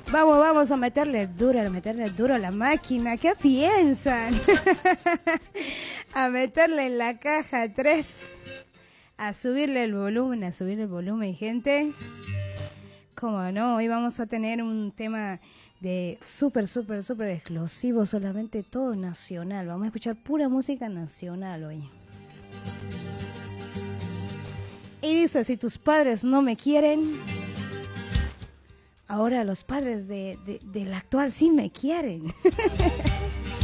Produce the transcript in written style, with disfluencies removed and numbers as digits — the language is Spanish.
Vamos a meterle duro a la máquina. ¿Qué piensan? A meterle en la caja 3. A subirle el volumen, gente. Cómo no, hoy vamos a tener un tema de súper exclusivo, solamente todo nacional. Vamos a escuchar pura música nacional hoy. Y dice, si tus padres no me quieren, ahora los padres del actual sí me quieren.